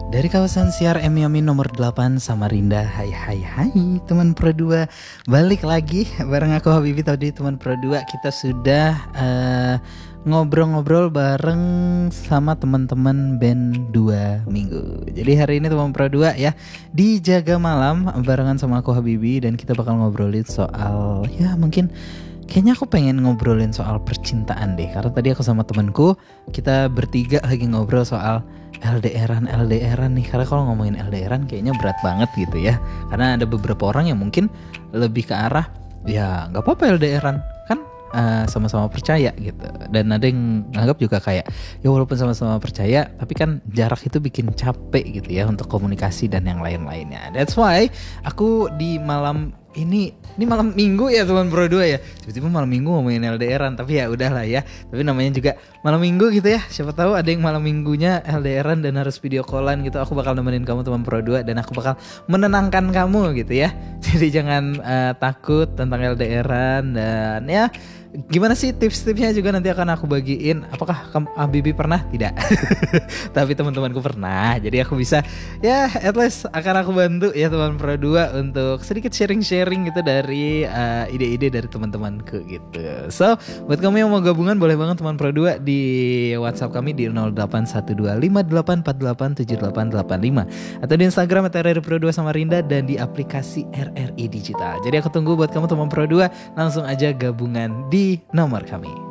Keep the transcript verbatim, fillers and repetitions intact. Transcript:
Dari kawasan siar M Yamin nomor delapan Samarinda. Hai hai hai teman Pro dua. Balik lagi bareng aku Habibi tadi teman Pro dua. Kita sudah uh, ngobrol-ngobrol bareng sama teman-teman band dua minggu. Jadi hari ini teman Pro dua ya di Jaga Malam barengan sama aku Habibi. Dan kita bakal ngobrolin soal ya mungkin kayaknya aku pengen ngobrolin soal percintaan deh. Karena tadi aku sama temanku kita bertiga lagi ngobrol soal L D R-an L D R-an nih. Karena kalau ngomongin L D R-an kayaknya berat banget gitu ya. Karena ada beberapa orang yang mungkin lebih ke arah ya gak apa-apa L D R-an kan uh, sama-sama percaya gitu. Dan ada yang nganggap juga kayak ya walaupun sama-sama percaya tapi kan jarak itu bikin capek gitu ya untuk komunikasi dan yang lain-lainnya. That's why aku di malam ini ini malam minggu ya teman Pro dua ya. Tiba-tiba malam minggu ngomongin L D R-an, tapi ya udahlah ya. Tapi namanya juga malam minggu gitu ya. Siapa tahu ada yang malam minggunya L D R-an dan harus video callan gitu. Aku bakal nemenin kamu teman Pro dua dan aku bakal menenangkan kamu gitu ya. Jadi jangan uh, takut tentang L D R-an dan ya gimana sih tips-tipsnya juga nanti akan aku bagiin. Apakah kamu Habibi pernah? Tidak. Tapi teman-temanku pernah. Jadi aku bisa ya at least akan aku bantu ya teman Pro dua untuk sedikit sharing-sharing gitu dari uh, ide-ide dari teman-temanku gitu. So, buat kamu yang mau gabungan boleh banget teman Pro dua di WhatsApp kami di nol delapan satu dua lima delapan empat delapan tujuh delapan delapan lima atau di Instagram at R R I Pro dua Samarinda dan di aplikasi R R I Digital. Jadi aku tunggu buat kamu teman Pro dua langsung aja gabungan di nomor kami.